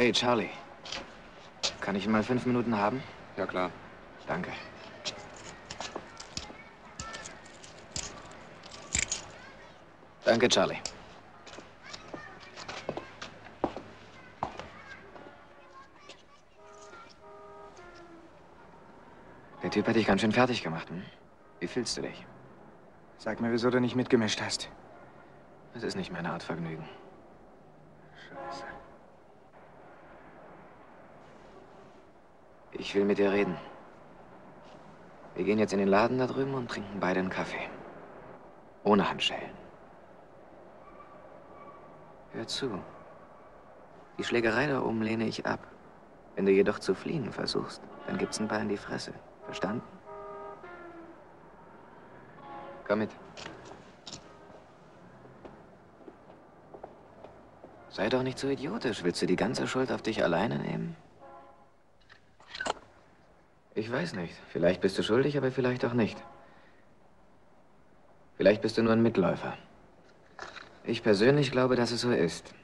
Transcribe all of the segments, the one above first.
Hey, Charlie. Kann ich ihn mal 5 Minuten haben? Ja, klar. Danke. Danke, Charlie. Der Typ hat dich ganz schön fertig gemacht, hm? Wie fühlst du dich? Sag mir, wieso du nicht mitgemischt hast. Das ist nicht meine Art Vergnügen. Scheiße. Ich will mit dir reden. Wir gehen jetzt in den Laden da drüben und trinken beide einen Kaffee. Ohne Handschellen. Hör zu. Die Schlägerei da oben lehne ich ab. Wenn du jedoch zu fliehen versuchst, dann gibt's ein paar in die Fresse. Verstanden? Komm mit. Sei doch nicht so idiotisch. Willst du die ganze Schuld auf dich alleine nehmen? Ich weiß nicht. Vielleicht bist du schuldig, aber vielleicht auch nicht. Vielleicht bist du nur ein Mitläufer. Ich persönlich glaube, dass es so ist.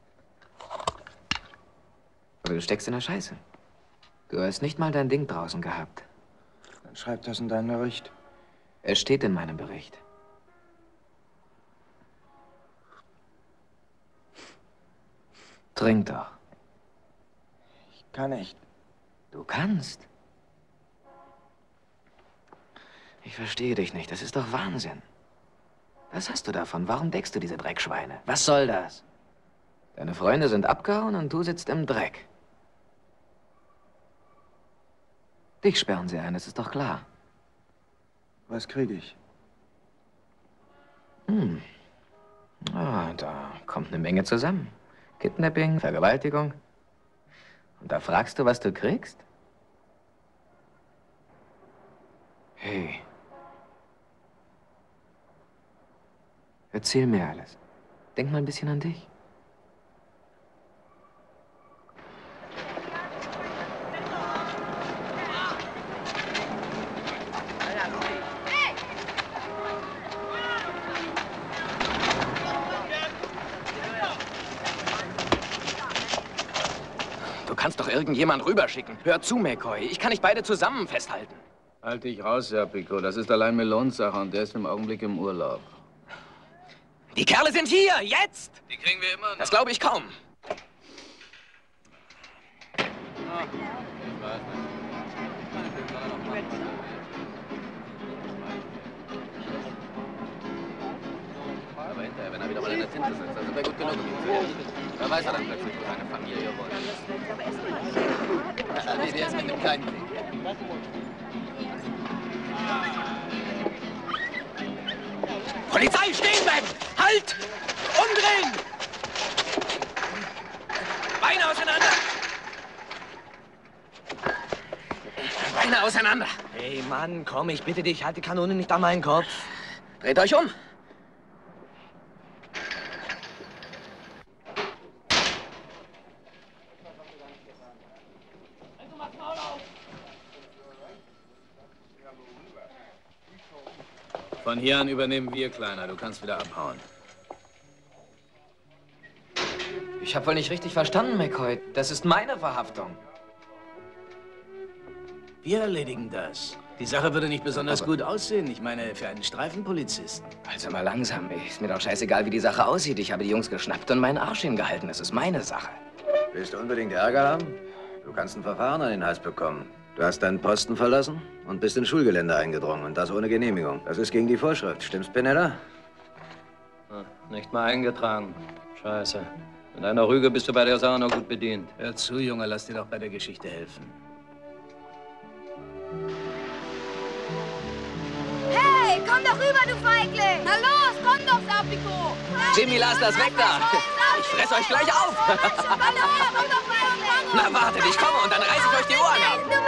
Aber du steckst in der Scheiße. Du hast nicht mal dein Ding draußen gehabt. Dann schreib das in deinen Bericht. Es steht in meinem Bericht. Trink doch. Ich kann nicht. Du kannst. Ich verstehe dich nicht. Das ist doch Wahnsinn. Was hast du davon? Warum deckst du diese Dreckschweine? Was soll das? Deine Freunde sind abgehauen und du sitzt im Dreck. Dich sperren sie ein, das ist doch klar. Was kriege ich? Da kommt eine Menge zusammen. Kidnapping, Vergewaltigung. Und da fragst du, was du kriegst? Hey. Erzähl mir alles. Denk mal ein bisschen an dich. Du kannst doch irgendjemand rüberschicken. Hör zu, McCoy. Ich kann nicht beide zusammen festhalten. Halt dich raus, Serpico. Das ist allein Melonsache und der ist im Augenblick im Urlaub. Die Kerle sind hier, jetzt! Die kriegen wir immer noch. Das glaube ich kaum. Aber hinterher, wenn er wieder mal in der Tinte sitzt, dann sind wir gut genug. Da weiß er dann plötzlich, wo seine Familie wohnt. Nee, der ist mit dem kleinen Ding. Polizei, stehen bleiben! Halt! Umdrehen! Beine auseinander! Beine auseinander! Hey Mann, komm, ich bitte dich, halt die Kanone nicht an meinen Kopf. Dreht euch um! Von hier an übernehmen wir, Kleiner. Du kannst wieder abhauen. Ich habe wohl nicht richtig verstanden, McCoy. Das ist meine Verhaftung. Wir erledigen das. Die Sache würde nicht besonders gut aussehen. Ich meine, für einen Streifenpolizisten. Also mal langsam. Ist mir doch scheißegal, wie die Sache aussieht. Ich habe die Jungs geschnappt und meinen Arsch hingehalten. Das ist meine Sache. Willst du unbedingt Ärger haben? Du kannst ein Verfahren an den Hals bekommen. Du hast deinen Posten verlassen und bist ins Schulgelände eingedrungen. Und das ohne Genehmigung. Das ist gegen die Vorschrift. Stimmt's, Pinella? Nicht mal eingetragen. Scheiße. Mit einer Rüge bist du bei der Sache noch gut bedient. Hör zu, Junge, lass dir doch bei der Geschichte helfen. Hey, komm doch rüber, du Feigling! Na los, komm doch, Serpico! Jimmy, lass das weg da! Ich fress euch gleich auf! Komm doch her, komm doch, Feigling! Na, wartet, ich komme und dann reiß ich euch die Ohren ab!